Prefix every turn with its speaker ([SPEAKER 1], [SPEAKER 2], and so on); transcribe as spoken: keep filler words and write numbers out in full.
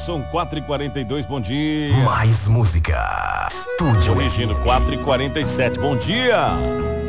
[SPEAKER 1] São quatro e quarenta e dois, bom dia.
[SPEAKER 2] Mais música. Estúdio
[SPEAKER 1] Corrigindo, quatro e quarenta e sete, bom dia.